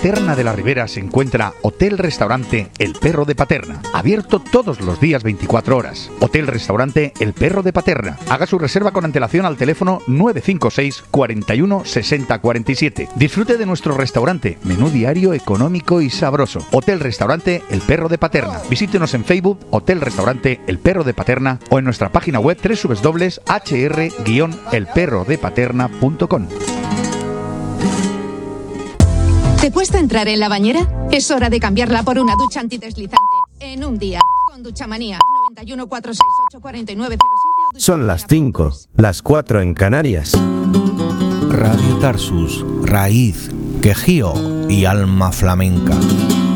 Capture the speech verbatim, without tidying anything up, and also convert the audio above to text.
Paterna de la Ribera se encuentra Hotel-Restaurante El Perro de Paterna, abierto todos los días veinticuatro horas. Hotel-Restaurante El Perro de Paterna. Haga su reserva con antelación al teléfono nueve cinco seis, cuarenta y uno, sesenta, cuarenta y siete. Disfrute de nuestro restaurante, menú diario económico y sabroso. Hotel-Restaurante El Perro de Paterna. Visítenos en Facebook Hotel-Restaurante El Perro de Paterna o en nuestra página web doble u doble u doble u punto h r guion el perro de paterna punto com. ¿Te cuesta entrar en la bañera? Es hora de cambiarla por una ducha antideslizante. En un día, con Duchamanía. noventa y uno, cuatrocientos sesenta y ocho, cuarenta y nueve cero siete. Son las cinco, las cuatro en Canarias. Radio Tarsus, raíz, quejío y alma flamenca.